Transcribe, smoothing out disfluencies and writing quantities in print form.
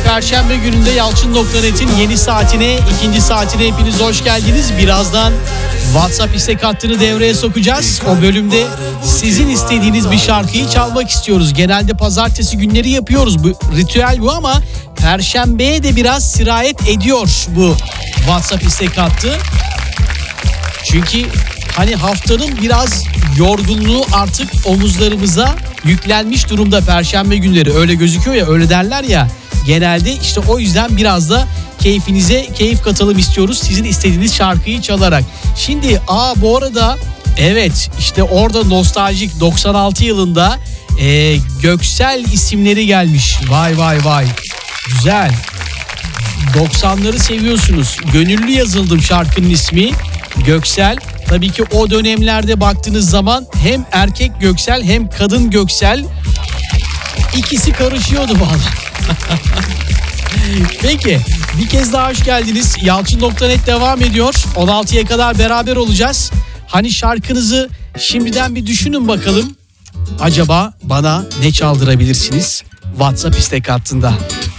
Perşembe gününde Yalçın.net'in yeni saatine, ikinci saatine hepiniz hoş geldiniz. Birazdan WhatsApp istek hattını devreye sokacağız. O bölümde sizin istediğiniz bir şarkıyı çalmak istiyoruz. Genelde pazartesi günleri yapıyoruz, bu ritüel bu, ama Perşembeye de biraz sirayet ediyor bu WhatsApp istek hattı. Çünkü hani haftanın biraz yorgunluğu artık omuzlarımıza yüklenmiş durumda Perşembe günleri. Öyle gözüküyor ya, öyle derler ya genelde. İşte o yüzden biraz da keyfinize keyif katalım istiyoruz sizin istediğiniz şarkıyı çalarak. Şimdi bu arada evet, işte orada nostaljik 96 yılında Göksel isimleri gelmiş. Vay vay vay. Güzel. 90'ları seviyorsunuz. Gönüllü yazıldım şarkının ismi. Göksel. Tabii ki o dönemlerde baktığınız zaman hem erkek Göksel hem kadın Göksel, ikisi karışıyordu vallahi. Peki, bir kez daha hoş geldiniz. Yalçın.net devam ediyor. 16'ya kadar beraber olacağız. Hani şarkınızı şimdiden bir düşünün bakalım. Acaba bana ne çaldırabilirsiniz? WhatsApp istek hattında.